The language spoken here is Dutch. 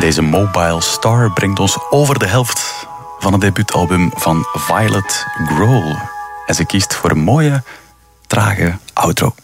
Deze Mobile Star brengt ons over de helft van het debuutalbum van Violet Grohl. En ze kiest voor een mooie, trage outro.